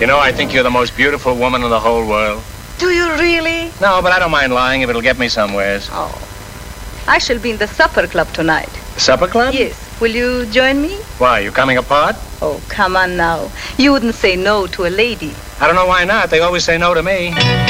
You know, I think you're the most beautiful woman in the whole world. Do you really? No, but I don't mind lying if it'll get me somewheres. Oh. I shall be in the supper club tonight. Supper club? Yes. Will you join me? Why, you coming apart? Oh, come on now. You wouldn't say no to a lady. I don't know why not. They always say no to me.